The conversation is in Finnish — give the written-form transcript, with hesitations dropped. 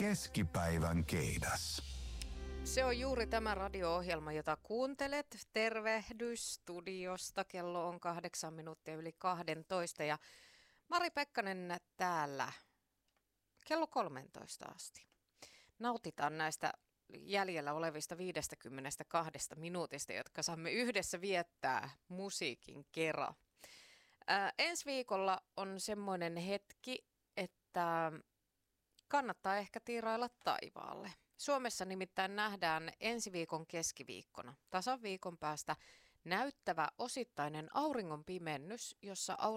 Keskipäivän keidas. Se on juuri tämä radio-ohjelma, jota kuuntelet. Tervehdys studiosta. Kello on 8 minuuttia yli 12 ja Mari Pekkanen täällä kello 13 asti. Nautitaan näistä jäljellä olevista 52 minuutista, jotka saamme yhdessä viettää musiikin kera. Ensi viikolla on semmoinen hetki, että kannattaa ehkä tiirailla taivaalle. Suomessa nimittäin nähdään ensi viikon keskiviikkona tasan viikon päästä näyttävä osittainen auringon pimennys, jossa